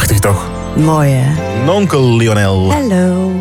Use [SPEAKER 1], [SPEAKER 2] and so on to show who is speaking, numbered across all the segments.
[SPEAKER 1] Prachtig toch?
[SPEAKER 2] Mooi, hè?
[SPEAKER 1] Nonkel Lionel.
[SPEAKER 2] Hallo.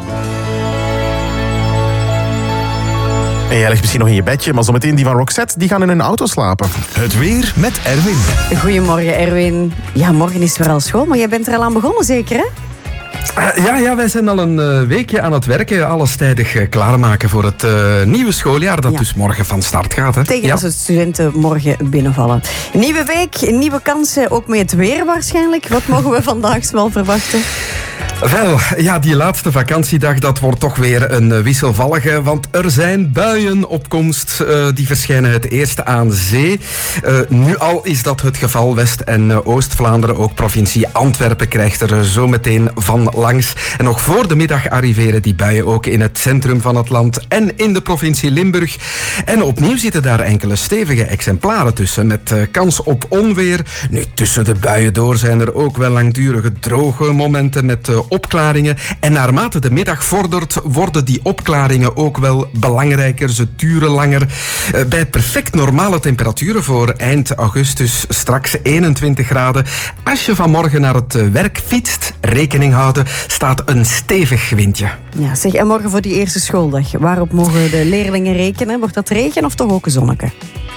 [SPEAKER 1] En jij ligt misschien nog in je bedje, maar zometeen die van Roxette, die gaan in hun auto slapen.
[SPEAKER 3] Het weer met Erwin.
[SPEAKER 2] Goedemorgen, Erwin. Ja, morgen is weer al school, maar jij bent er al aan begonnen, zeker, hè?
[SPEAKER 4] Ja, wij zijn al een weekje aan het werken. Alles tijdig klaarmaken voor het nieuwe schooljaar dat dus morgen van start gaat. Hè?
[SPEAKER 2] Tegen als de studenten morgen binnenvallen. Nieuwe week, nieuwe kansen, ook met het weer waarschijnlijk. Wat mogen we vandaag wel verwachten?
[SPEAKER 4] Wel, ja, die laatste vakantiedag, dat wordt toch weer een wisselvallige, want er zijn buien op komst. Die verschijnen het eerst aan zee. Nu al is dat het geval. West- en Oost-Vlaanderen, ook provincie Antwerpen, krijgt er zo meteen van langs. En nog voor de middag arriveren die buien ook in het centrum van het land en in de provincie Limburg. En opnieuw zitten daar enkele stevige exemplaren tussen, met kans op onweer. Nu, tussen de buien door zijn er ook wel langdurige droge momenten met opklaringen. En naarmate de middag vordert, worden die opklaringen ook wel belangrijker. Ze duren langer. Bij perfect normale temperaturen voor eind augustus straks 21 graden. Als je vanmorgen naar het werk fietst, rekening houden, staat een stevig windje.
[SPEAKER 2] Ja, zeg, en morgen voor die eerste schooldag, waarop mogen de leerlingen rekenen? Wordt dat regen of toch ook een zonneke?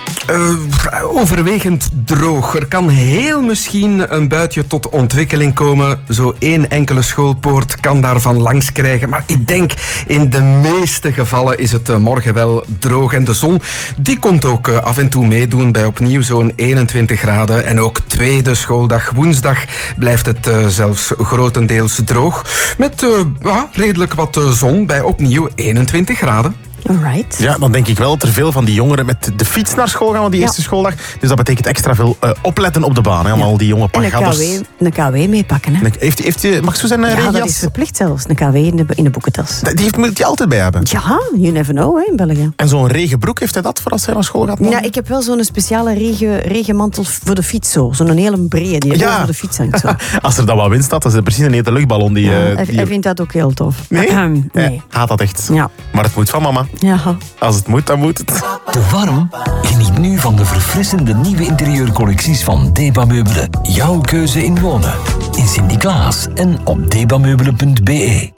[SPEAKER 4] Overwegend droog. Er kan heel misschien een buitje tot ontwikkeling komen. Zo één enkele schoolpoort kan daarvan langs krijgen. Maar ik denk, in de meeste gevallen is het morgen wel droog. En de zon, die komt ook af en toe meedoen bij opnieuw zo'n 21 graden. En ook tweede schooldag, woensdag, blijft het zelfs grotendeels droog. Met redelijk wat zon bij opnieuw 21 graden.
[SPEAKER 2] Alright.
[SPEAKER 1] Ja, dan denk ik wel dat er veel van die jongeren met de fiets naar school gaan op die eerste schooldag. Dus dat betekent extra veel opletten op de baan. Hè, al die jonge pagadders.
[SPEAKER 2] En een KW meepakken. Hè?
[SPEAKER 1] Mag zo zijn regenjas?
[SPEAKER 2] Ja, dat is verplicht zelfs. Een KW in de boekentas.
[SPEAKER 1] Moet hij altijd bij hebben?
[SPEAKER 2] Ja, you never know, hè, in België.
[SPEAKER 1] En zo'n regenbroek, heeft hij dat voor als hij naar school gaat?
[SPEAKER 2] Ja, ik heb wel zo'n speciale regenmantel voor de fiets. Zo'n hele brede die over de fiets hangt. Zo.
[SPEAKER 1] Als er dan wat wind staat, dan is het precies een hete luchtballon.
[SPEAKER 2] Hij vindt dat ook heel tof.
[SPEAKER 1] Nee?
[SPEAKER 2] Nee.
[SPEAKER 1] Hij haat dat echt.
[SPEAKER 2] Ja.
[SPEAKER 1] Maar het moet van mama.
[SPEAKER 2] Ja.
[SPEAKER 1] Als het moet, dan moet het.
[SPEAKER 3] Te warm? Geniet nu van de verfrissende nieuwe interieurcollecties van Deba Meubelen. Jouw keuze in wonen. In Sint-Niklaas en op debameubelen.be.